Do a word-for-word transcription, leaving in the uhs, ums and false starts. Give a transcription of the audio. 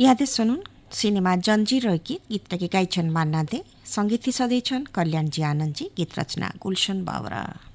इहादे सुनुन cinema जंजीर की गीत के गाइछन् मान्ना दे, संगीत सदैछन् कल्याणजी आनन्दजी, गीत रचना गुलशन बावरा।